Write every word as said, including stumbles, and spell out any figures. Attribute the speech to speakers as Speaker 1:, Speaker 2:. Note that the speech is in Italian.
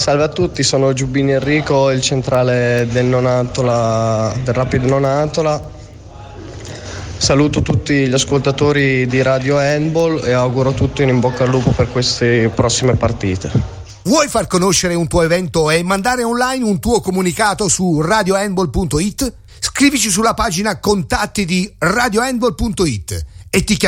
Speaker 1: Salve a tutti, sono Giubbini Enrico, il centrale del Nonantola, del Rapid Nonantola. Saluto tutti gli ascoltatori di Radio Handball e auguro tutti un in bocca al lupo per queste prossime partite.
Speaker 2: Vuoi far conoscere un tuo evento e mandare online un tuo comunicato su radio handball punto it? Scrivici sulla pagina contatti di radio handball punto it e ti chiamiamo